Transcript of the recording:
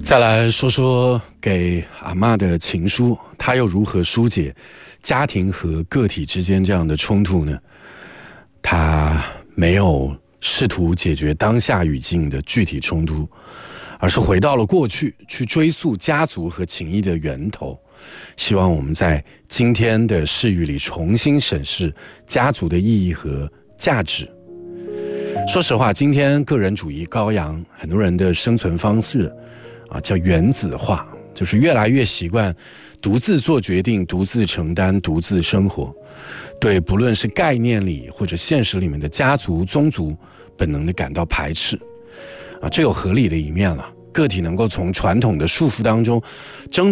再来说说给阿嬷的情书，她又如何疏解家庭和个体之间这样的冲突呢？她没有试图解决当下语境的具体冲突，而是回到了过去，去追溯家族和情谊的源头。希望我们在今天的视域里重新审视家族的意义和价值。说实话，今天个人主义高扬，很多人的生存方式叫原子化，就是越来越习惯独自做决定，独自承担，独自生活。对不论是概念里或者现实里面的家族宗族本能的感到排斥这有合理的一面了。个体能够从传统的束缚当中挣